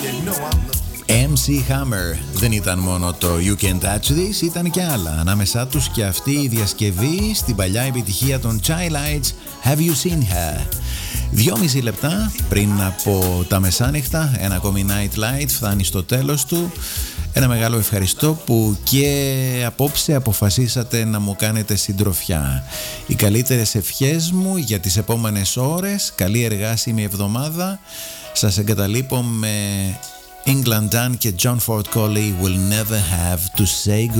MC Hammer. Δεν ήταν μόνο το You Can't Touch This, ήταν και άλλα. Ανάμεσά τους και αυτή η διασκευή στην παλιά επιτυχία των Chi-Lites, Have You Seen Her. 2,5 λεπτά πριν από τα μεσάνυχτα, ένα ακόμη Night Light φτάνει στο τέλος του. Ένα μεγάλο ευχαριστώ που και απόψε αποφασίσατε να μου κάνετε συντροφιά. Οι καλύτερες ευχές μου για τις επόμενες ώρες. Καλή εργάσιμη εβδομάδα. Σας εγκαταλείπω με England Dan και John Ford Coley, Will Never Have to Say